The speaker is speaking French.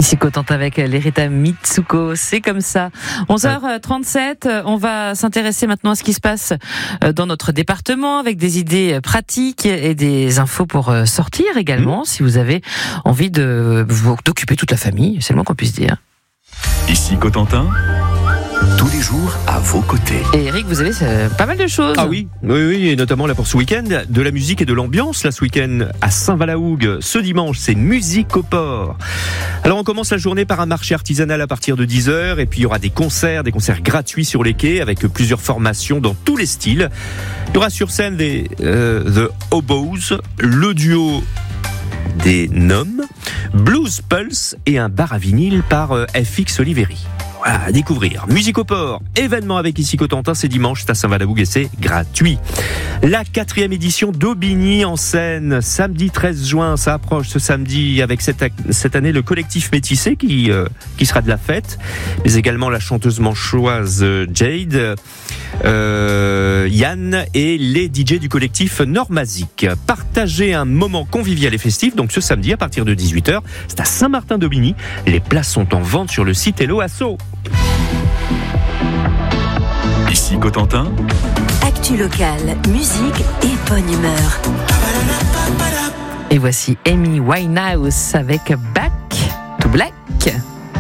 Ici Cotentin avec l'Erita Mitsuko, c'est comme ça. 11h37, on va s'intéresser maintenant à ce qui se passe dans notre département avec des idées pratiques et des infos pour sortir également, si vous avez envie d'occuper toute la famille, c'est le moins qu'on puisse dire. Ici Cotentin, tous les jours à vos côtés. Et Eric, vous avez pas mal de choses. Ah oui, et notamment là pour ce week-end, de la musique et de l'ambiance. Là ce week-end à Saint-Valahougue, ce dimanche, c'est Musique au Port. Alors on commence la journée par un marché artisanal à partir de 10h, et puis il y aura des concerts gratuits sur les quais avec plusieurs formations dans tous les styles. Il y aura sur scène The Hobos, le duo des Noms, Blues Pulse et un bar à vinyle par FX Oliveri. Voilà, à découvrir. Musique au Port, événement avec Ici Cotentin, c'est dimanche, c'est à Saint-Valahougue et c'est gratuit. La 4e édition d'Aubigny en scène, samedi 13 juin, ça approche ce samedi avec cette année le collectif Métissé qui sera de la fête, mais également la chanteuse manchoise Jade, Yann et les DJ du collectif Normazic. Partagez un moment convivial et festif, donc ce samedi à partir de 18h, c'est à Saint-Martin-d'Aubigny. Les places sont en vente sur le site Hello Asso. Ici Cotentin, actu locale, musique et bonne humeur. Et voici Amy Winehouse avec Back to Black.